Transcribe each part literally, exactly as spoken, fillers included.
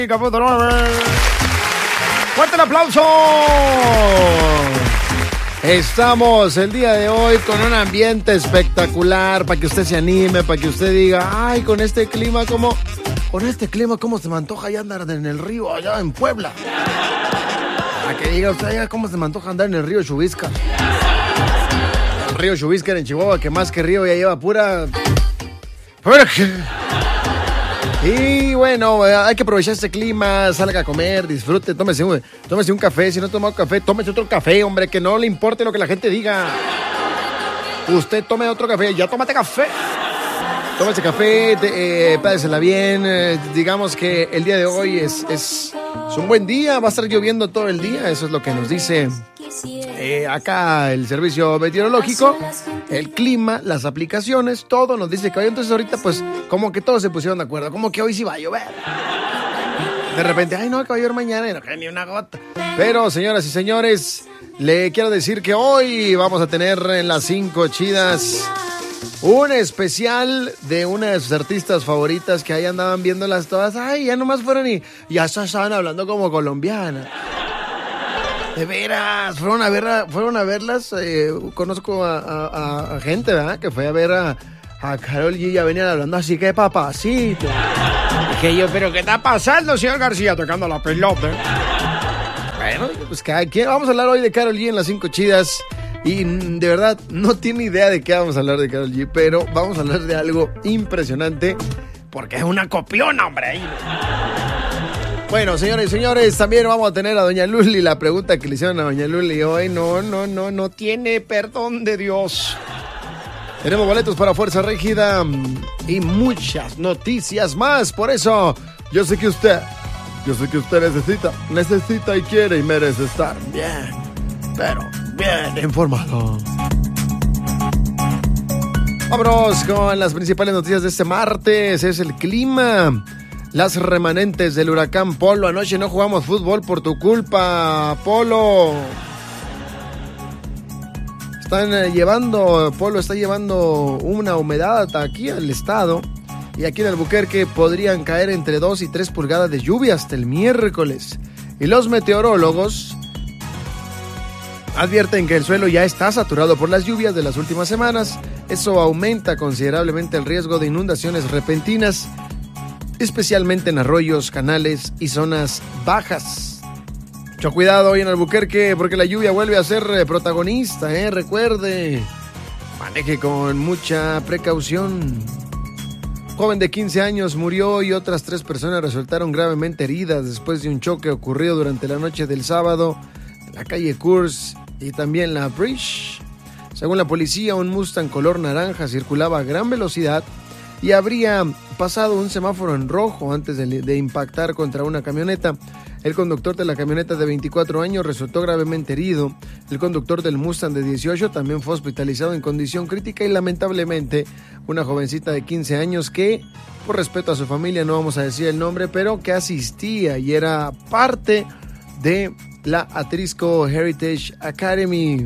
¡Fuerte el aplauso! Estamos el día de hoy con un ambiente espectacular para que usted se anime, para que usted diga, ay, con este clima, ¿cómo, con este clima, cómo se me antoja ya andar en el río allá en Puebla? Para que diga usted, ya, ¿cómo se me antoja andar en el río Chubisca? El río Chubisca en Chihuahua, que más que río ya lleva pura... Y bueno, hay que aprovechar este clima, salga a comer, disfrute, tómese un, tómese un café, si no toma café, tómese otro café, hombre, que no le importe lo que la gente diga. Usted tome otro café, ya tómate café. Tómese café, eh, pásela bien, eh, digamos que el día de hoy es, es, es un buen día, va a estar lloviendo todo el día, eso es lo que nos dice eh, acá el servicio meteorológico, el clima, las aplicaciones, todo nos dice que hoy, entonces ahorita pues como que todos se pusieron de acuerdo, como que hoy sí va a llover. De repente, ay no, que va a llover mañana y no cae ni una gota. Pero señoras y señores, le quiero decir que hoy vamos a tener en las cinco chidas un especial de una de sus artistas favoritas que ahí andaban viéndolas todas. Ay, ya nomás fueron y ya estaban hablando como colombianas. De veras, fueron a ver, fueron a verlas. Eh, conozco a, a, a gente, ¿verdad? Que fue a ver a, a Karol G. Ya venían hablando así que papacito. Dije yo, pero ¿qué está pasando, señor García? Tocando la pelota. Bueno, pues cada quien. Vamos a hablar hoy de Karol G en las cinco chidas. Y de verdad, no tiene idea de qué vamos a hablar de Karol G, pero vamos a hablar de algo impresionante, porque es una copiona, hombre. Bueno, señores y señores, también vamos a tener a doña Luli, la pregunta que le hicieron a doña Luli hoy, no, no, no, no tiene perdón de Dios. Tenemos boletos para Fuerza Régida y muchas noticias más, por eso yo sé que usted, yo sé que usted necesita, necesita y quiere y merece estar bien, pero bien informado. Vámonos con las principales noticias de este martes. Es el clima. Las remanentes del huracán Polo. Anoche no jugamos fútbol por tu culpa, Polo. Están eh, llevando, Polo está llevando una humedad hasta aquí al estado. Y aquí en Albuquerque podrían caer entre dos y tres pulgadas de lluvia hasta el miércoles. Y los meteorólogos advierten que el suelo ya está saturado por las lluvias de las últimas semanas. Eso aumenta considerablemente el riesgo de inundaciones repentinas, especialmente en arroyos, canales y zonas bajas. Mucho cuidado hoy en Albuquerque porque la lluvia vuelve a ser protagonista, ¿eh? Recuerde, maneje con mucha precaución. Joven de quince años murió y otras tres personas resultaron gravemente heridas después de un choque ocurrido durante la noche del sábado en la calle Coors y también la Bridge. Según la policía, un Mustang color naranja circulaba a gran velocidad y habría pasado un semáforo en rojo antes de, de impactar contra una camioneta. El conductor de la camioneta de veinticuatro años resultó gravemente herido. El conductor del Mustang de dieciocho también fue hospitalizado en condición crítica y lamentablemente una jovencita de quince años que, por respeto a su familia, no vamos a decir el nombre, pero que asistía y era parte de la Atrisco Heritage Academy.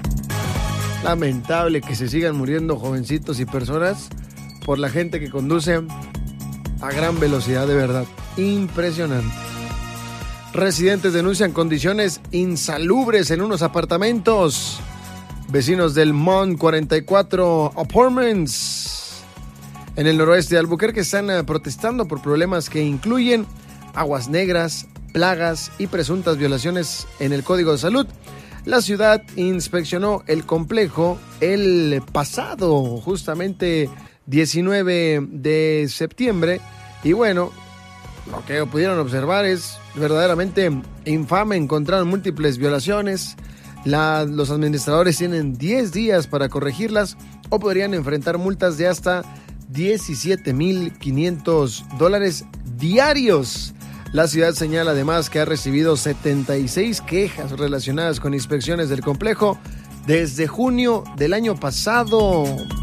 Lamentable que se sigan muriendo jovencitos y personas por la gente que conduce a gran velocidad, de verdad. Impresionante. Residentes denuncian condiciones insalubres en unos apartamentos. Vecinos del Mont cuarenta y cuatro Apartments en el noroeste de Albuquerque están protestando por problemas que incluyen aguas negras, plagas y presuntas violaciones en el Código de Salud. La ciudad inspeccionó el complejo el pasado, justamente diecinueve de septiembre, y bueno, lo que pudieron observar es verdaderamente infame. Encontraron múltiples violaciones. La, los administradores tienen diez días para corregirlas o podrían enfrentar multas de hasta diecisiete mil quinientos dólares diarios. La ciudad señala además que ha recibido setenta y seis quejas relacionadas con inspecciones del complejo desde junio del año pasado.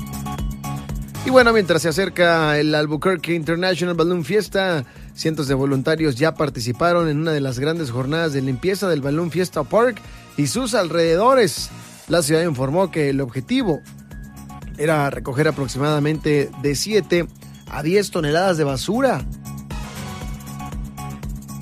Y bueno, mientras se acerca el Albuquerque International Balloon Fiesta, cientos de voluntarios ya participaron en una de las grandes jornadas de limpieza del Balloon Fiesta Park y sus alrededores. La ciudad informó que el objetivo era recoger aproximadamente de siete a diez toneladas de basura.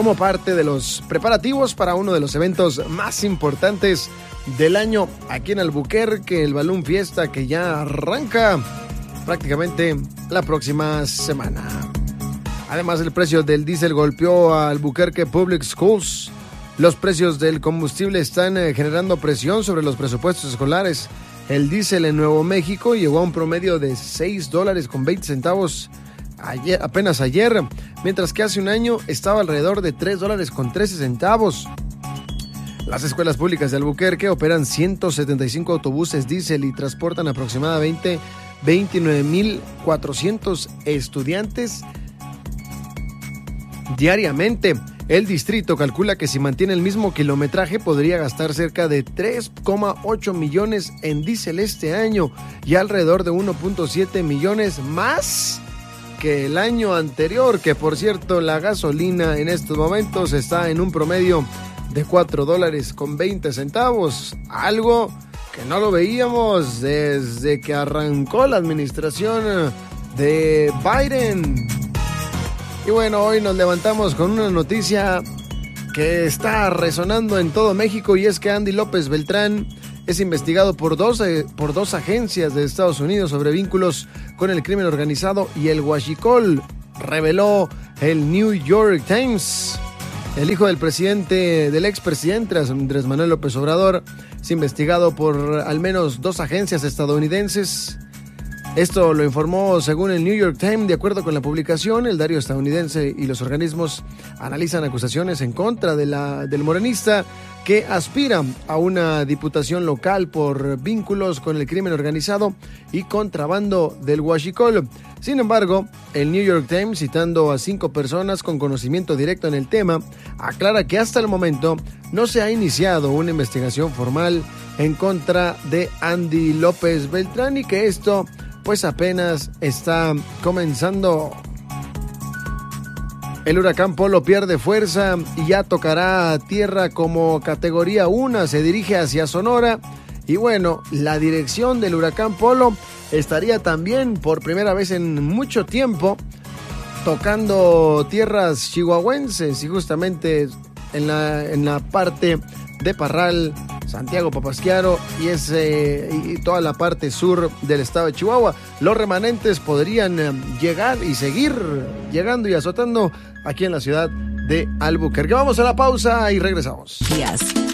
como parte de los preparativos para uno de los eventos más importantes del año aquí en Albuquerque, el Balloon Fiesta, que ya arranca prácticamente la próxima semana. Además, el precio del diésel golpeó a Albuquerque Public Schools. Los precios del combustible están generando presión sobre los presupuestos escolares. El diésel en Nuevo México llegó a un promedio de seis dólares con veinte centavos ayer, apenas ayer, mientras que hace un año estaba alrededor de tres dólares con trece centavos. Las escuelas públicas de Albuquerque operan ciento setenta y cinco autobuses diésel y transportan aproximadamente veintinueve mil cuatrocientos estudiantes diariamente. El distrito calcula que si mantiene el mismo kilometraje podría gastar cerca de tres coma ocho millones en diésel este año y alrededor de uno punto siete millones más que el año anterior, que por cierto la gasolina en estos momentos está en un promedio de cuatro dólares con veinte centavos, algo que no lo veíamos desde que arrancó la administración de Biden. Y bueno, hoy nos levantamos con una noticia que está resonando en todo México, y es que Andy López Beltrán es investigado por dos, eh, por dos agencias de Estados Unidos sobre vínculos con el crimen organizado y el huachicol, reveló el New York Times. El hijo del presidente, del expresidente Andrés Manuel López Obrador, es investigado por al menos dos agencias estadounidenses. Esto lo informó según el New York Times. De acuerdo con la publicación, el diario estadounidense y los organismos analizan acusaciones en contra de la, del morenista, que aspira a una diputación local por vínculos con el crimen organizado y contrabando del huachicol. Sin embargo, el New York Times, citando a cinco personas con conocimiento directo en el tema, aclara que hasta el momento no se ha iniciado una investigación formal en contra de Andy López Beltrán y que esto pues apenas está comenzando. El huracán Polo pierde fuerza y ya tocará tierra como categoría uno, se dirige hacia Sonora. Y bueno, la dirección del huracán Polo estaría también por primera vez en mucho tiempo tocando tierras chihuahuenses y justamente en la, en la parte de Parral, Santiago Papasquiaro y, ese, y toda la parte sur del estado de Chihuahua. Los remanentes podrían llegar y seguir llegando y azotando aquí en la ciudad de Albuquerque. Vamos a la pausa y regresamos. Yes.